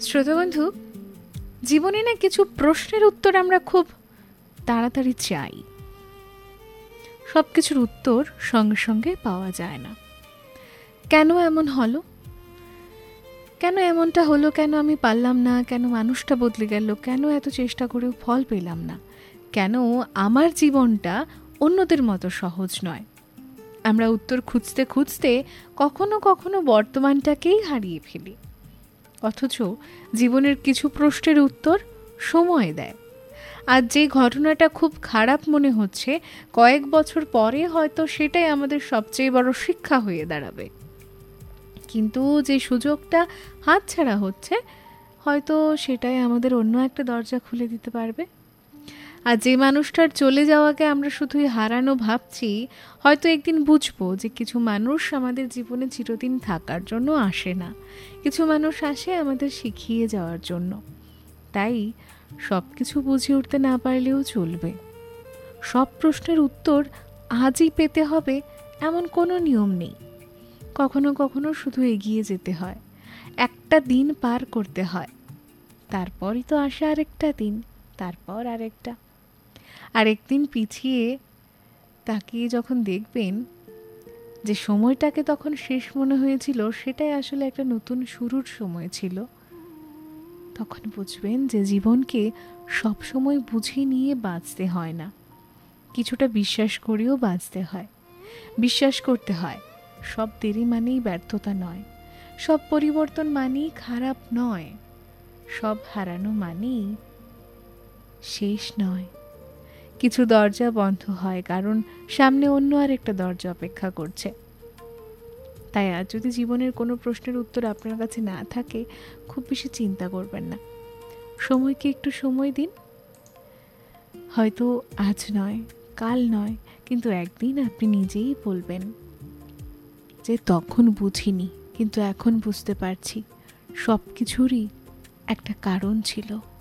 শ্রোতা বন্ধু, জীবনে না কিছু প্রশ্নের উত্তর আমরা খুব তাড়াতাড়ি চাই। সব কিছুর উত্তর সঙ্গে সঙ্গে পাওয়া যায় না। কেন এমন হলো? কেন এমনটা হলো? কেন আমি পারলাম না? কেন মানুষটা বদলে গেল? কেন এত চেষ্টা করেও ফল পেলাম না? কেন আমার জীবনটা অন্যদের মতো সহজ নয়? আমরা উত্তর খুঁজতে খুঁজতে কখনো কখনো বর্তমানটাকেই হারিয়ে ফেলি। অথচ জীবনের কিছু প্রশ্নের উত্তর সময় দেয়। আর যে ঘটনাটা খুব খারাপ মনে হচ্ছে, কয়েক বছর পরে হয়তো সেটাই আমাদের সবচেয়ে বড় শিক্ষা হয়ে দাঁড়াবে। কিন্তু যে সুযোগটা হাতছাড়া হচ্ছে, হয়তো সেটাই আমাদের অন্য একটা দরজা খুলে দিতে পারবে। আর যে মানুষটার চলে যাওয়াকে আমরা শুধুই হারানো ভাবছি, হয়তো একদিন বুঝবো যে কিছু মানুষ আমাদের জীবনে চিরদিন থাকার জন্য আসে না, কিছু মানুষ আসে আমাদের শিখিয়ে যাওয়ার জন্য। তাই সব কিছু বুঝে উঠতে না পারলেও চলবে। সব প্রশ্নের উত্তর আজই পেতে হবে এমন কোনো নিয়ম নেই। কখনো কখনো শুধু এগিয়ে যেতে হয়, একটা দিন পার করতে হয়, তারপরই তো আসে আরেকটা দিন, তারপর আরেকদিন পিছিয়ে তাকিয়ে যখন দেখবেন যে সময়টাকে তখন শেষ মনে হয়েছিল, সেটাই আসলে একটা নতুন শুরুর সময় ছিল, তখন বুঝবেন যে জীবনকে সবসময় বুঝে নিয়ে বাঁচতে হয় না, কিছুটা বিশ্বাস করেও বাঁচতে হয়। বিশ্বাস করতে হয় সব দেরি মানেই ব্যর্থতা নয়, সব পরিবর্তন মানেই খারাপ নয়, সব হারানো মানেই শেষ নয়। কিছু দরজা বন্ধ হয় কারণ সামনে অন্য আরেকটা দরজা অপেক্ষা করছে। তাই আজ যদি জীবনের কোনো প্রশ্নের উত্তর আপনার কাছে না থাকে, খুব বেশি চিন্তা করবেন না। সময়কে একটু সময় দিন। হয়তো আজ নয়, কাল নয়, কিন্তু একদিন আপনি নিজেই বলবেন যে তখন বুঝিনি, কিন্তু এখন বুঝতে পারছি সব কিছুরই একটা কারণ ছিল।